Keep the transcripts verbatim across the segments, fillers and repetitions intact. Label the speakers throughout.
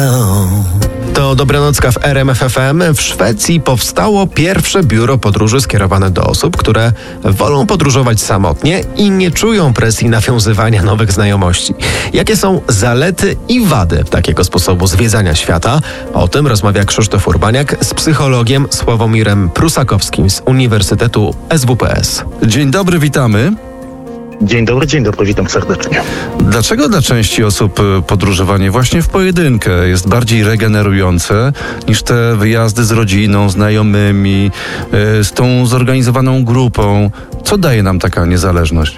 Speaker 1: To Dobranocka w R M F F M. W Szwecji powstało pierwsze biuro podróży skierowane do osób, które wolą podróżować samotnie i nie czują presji nawiązywania nowych znajomości. Jakie są zalety i wady takiego sposobu zwiedzania świata? O tym rozmawia Krzysztof Urbaniak z psychologiem Sławomirem Prusakowskim z Uniwersytetu S W P S.
Speaker 2: Dzień dobry, witamy.
Speaker 3: Dzień dobry, dzień dobry, witam serdecznie.
Speaker 2: Dlaczego dla części osób podróżowanie właśnie w pojedynkę jest bardziej regenerujące niż te wyjazdy z rodziną, znajomymi, z tą zorganizowaną grupą? Co daje nam taka niezależność?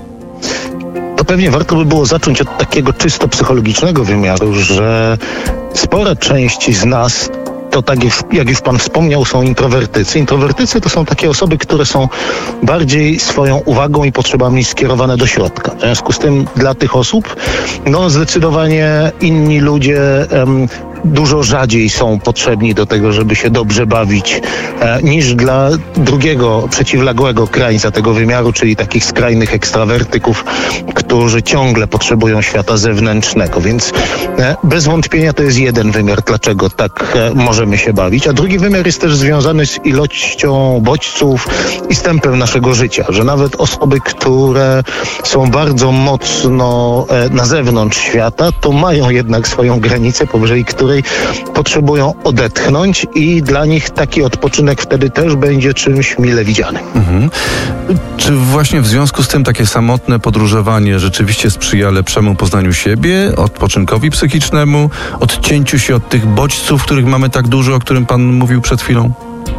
Speaker 3: To pewnie warto by było zacząć od takiego czysto psychologicznego wymiaru, że spora część z nas, to tak jak, jak już pan wspomniał, są introwertycy. Introwertycy to są takie osoby, które są bardziej swoją uwagą i potrzebami skierowane do środka. W związku z tym dla tych osób, no zdecydowanie inni ludzie um, dużo rzadziej są potrzebni do tego, żeby się dobrze bawić, e, niż dla drugiego, przeciwległego krańca tego wymiaru, czyli takich skrajnych ekstrawertyków, którzy ciągle potrzebują świata zewnętrznego. Więc e, bez wątpienia to jest jeden wymiar, dlaczego tak e, możemy się bawić. A drugi wymiar jest też związany z ilością bodźców i z tempem naszego życia, że nawet osoby, które są bardzo mocno e, na zewnątrz świata, to mają jednak swoją granicę, powyżej której potrzebują odetchnąć i dla nich taki odpoczynek wtedy też będzie czymś mile widzianym. Mhm.
Speaker 2: Czy właśnie w związku z tym takie samotne podróżowanie rzeczywiście sprzyja lepszemu poznaniu siebie, odpoczynkowi psychicznemu, odcięciu się od tych bodźców, których mamy tak dużo, o którym pan mówił przed chwilą?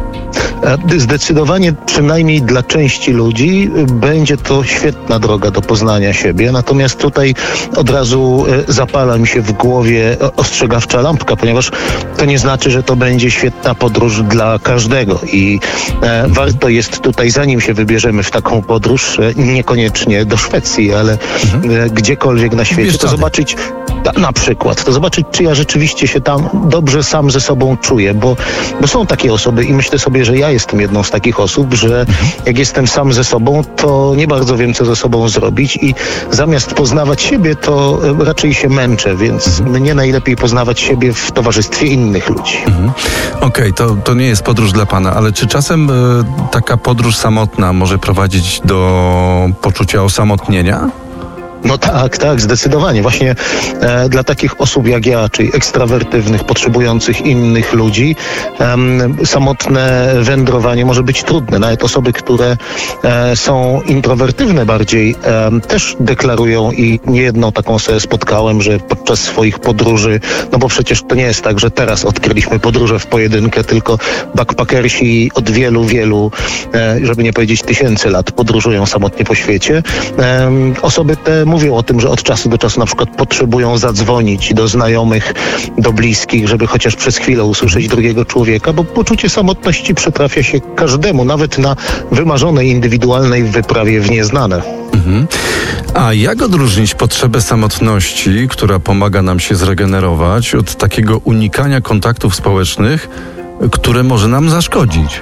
Speaker 3: Zdecydowanie, przynajmniej dla części ludzi, będzie to świetna droga do poznania siebie. Natomiast tutaj od razu zapala mi się w głowie ostrzegawcza lampka, ponieważ to nie znaczy, że to będzie świetna podróż dla każdego. I e, warto jest tutaj, zanim się wybierzemy w taką podróż, e, niekoniecznie do Szwecji, ale mhm. e, gdziekolwiek na świecie, Wiesz, to zobaczyć ta, na przykład, to zobaczyć, czy ja rzeczywiście się tam dobrze sam ze sobą czuję, bo, bo są takie osoby i myślę sobie, że ja jestem jedną z takich osób, że jak jestem sam ze sobą, to nie bardzo wiem, co ze sobą zrobić i zamiast poznawać siebie, to raczej się męczę, więc mhm. mnie najlepiej poznawać siebie w towarzystwie innych ludzi.
Speaker 2: Mhm. Okej, okay, to, to nie jest podróż dla pana, ale czy czasem y, taka podróż samotna może prowadzić do poczucia osamotnienia?
Speaker 3: No tak, tak, zdecydowanie. Właśnie e, dla takich osób jak ja, czyli ekstrawertywnych, potrzebujących innych ludzi, e, samotne wędrowanie może być trudne. Nawet osoby, które e, są introwertywne bardziej, e, też deklarują i niejedną taką sobie spotkałem, że podczas swoich podróży, no bo przecież to nie jest tak, że teraz odkryliśmy podróże w pojedynkę, tylko backpackersi od wielu, wielu, e, żeby nie powiedzieć tysięcy lat podróżują samotnie po świecie. E, osoby te mówią o tym, że od czasu do czasu na przykład potrzebują zadzwonić do znajomych, do bliskich, żeby chociaż przez chwilę usłyszeć drugiego człowieka, bo poczucie samotności przytrafia się każdemu, nawet na wymarzonej, indywidualnej wyprawie w nieznane.
Speaker 2: Mhm. A jak odróżnić potrzebę samotności, która pomaga nam się zregenerować, od takiego unikania kontaktów społecznych, które może nam zaszkodzić?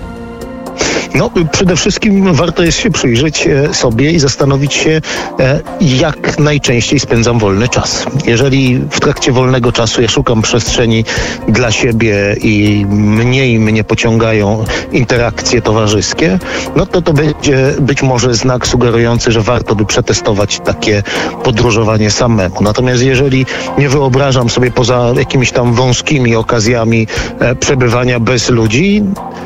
Speaker 3: No, przede wszystkim warto jest się przyjrzeć sobie i zastanowić się, jak najczęściej spędzam wolny czas. Jeżeli w trakcie wolnego czasu ja szukam przestrzeni dla siebie i mniej mnie pociągają interakcje towarzyskie, no to to będzie być może znak sugerujący, że warto by przetestować takie podróżowanie samemu. Natomiast jeżeli nie wyobrażam sobie poza jakimiś tam wąskimi okazjami przebywania bez ludzi,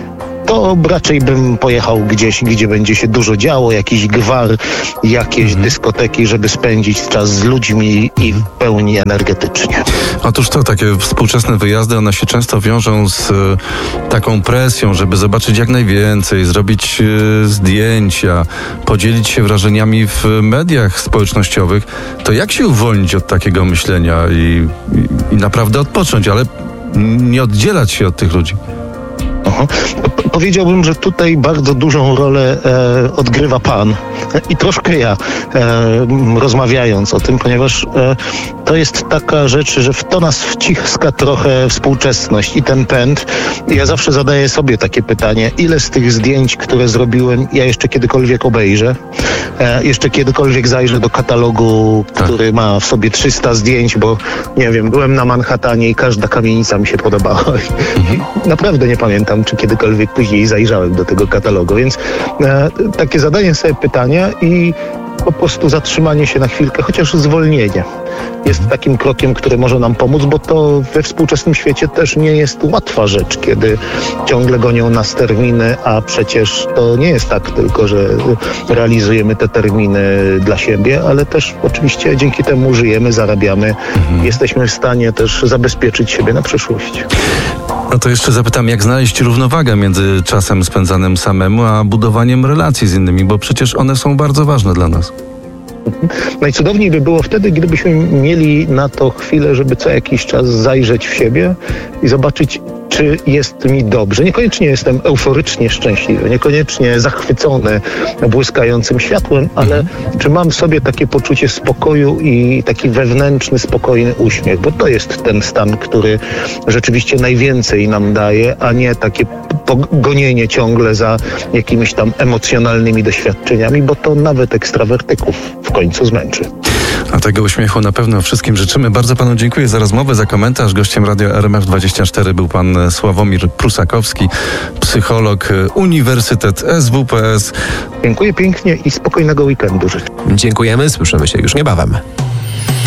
Speaker 3: to raczej bym pojechał gdzieś, gdzie będzie się dużo działo, jakiś gwar, jakieś mhm. dyskoteki, żeby spędzić czas z ludźmi i w pełni energetycznie.
Speaker 2: Otóż to, takie współczesne wyjazdy, one się często wiążą z e, taką presją, żeby zobaczyć jak najwięcej, zrobić e, zdjęcia, podzielić się wrażeniami w mediach społecznościowych. To jak się uwolnić od takiego myślenia i, i, i naprawdę odpocząć, ale nie oddzielać się od tych ludzi?
Speaker 3: Aha. powiedziałbym, że tutaj bardzo dużą rolę e, odgrywa pan i troszkę ja, e, rozmawiając o tym, ponieważ e, to jest taka rzecz, że w to nas wciska trochę współczesność i ten pęd. Ja zawsze zadaję sobie takie pytanie, ile z tych zdjęć, które zrobiłem, ja jeszcze kiedykolwiek obejrzę, e, jeszcze kiedykolwiek zajrzę do katalogu,
Speaker 2: tak.
Speaker 3: który ma w sobie trzysta zdjęć, bo nie wiem, byłem na Manhattanie i każda kamienica mi się podobała. Mhm. Naprawdę nie pamiętam, czy kiedykolwiek później zajrzałem do tego katalogu, więc e, takie zadanie sobie pytania i po prostu zatrzymanie się na chwilkę, chociaż zwolnienie jest takim krokiem, który może nam pomóc, bo to we współczesnym świecie też nie jest łatwa rzecz, kiedy ciągle gonią nas terminy, a przecież to nie jest tak tylko, że realizujemy te terminy dla siebie, ale też oczywiście dzięki temu żyjemy, zarabiamy, mhm. jesteśmy w stanie też zabezpieczyć siebie na przyszłość.
Speaker 2: No to jeszcze zapytam, jak znaleźć równowagę między czasem spędzanym samemu, a budowaniem relacji z innymi, bo przecież one są bardzo ważne dla nas.
Speaker 3: Najcudowniej by było wtedy, gdybyśmy mieli na to chwilę, żeby co jakiś czas zajrzeć w siebie i zobaczyć, czy jest mi dobrze. Niekoniecznie jestem euforycznie szczęśliwy, niekoniecznie zachwycony błyskającym światłem, ale czy mam w sobie takie poczucie spokoju i taki wewnętrzny, spokojny uśmiech, bo to jest ten stan, który rzeczywiście najwięcej nam daje, a nie takie gonienie ciągle za jakimiś tam emocjonalnymi doświadczeniami, bo to nawet ekstrawertyków w końcu zmęczy.
Speaker 2: A tego uśmiechu na pewno wszystkim życzymy. Bardzo panu dziękuję za rozmowę, za komentarz. Gościem Radio R M F dwadzieścia cztery był pan Sławomir Prusakowski, psycholog, Uniwersytet S W P S.
Speaker 3: Dziękuję pięknie i spokojnego weekendu życzę.
Speaker 1: Dziękujemy, słyszymy się już niebawem.